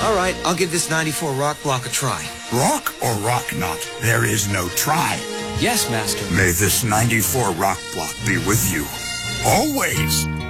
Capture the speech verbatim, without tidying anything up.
All right, I'll give this ninety-four rock block a try. Rock or rock not? There is no try. Yes, Master. May this ninety-four rock block be with you. Always.